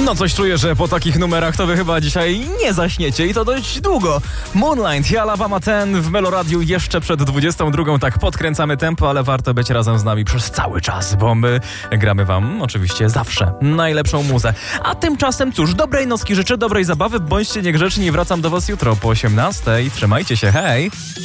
No coś czuję, że po takich numerach to wy chyba dzisiaj nie zaśniecie i to dość długo. Moonlight i Alabama 10 w Meloradiu jeszcze przed 22. Tak podkręcamy tempo, ale warto być razem z nami przez cały czas, bo my gramy wam oczywiście zawsze najlepszą muzę. A tymczasem cóż, dobrej nocki życzę, dobrej zabawy, bądźcie niegrzeczni i wracam do was jutro po 18:00. Trzymajcie się, hej!